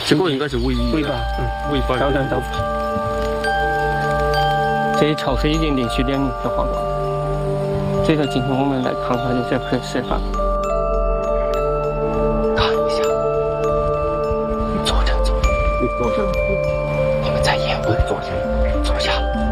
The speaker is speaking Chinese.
这个应该是尾巴，尾巴。 挑战到。这潮水已经连续2年的黄瓜。这个今天我们来看看这颗石法。看一下，坐着，你们在演文，坐下。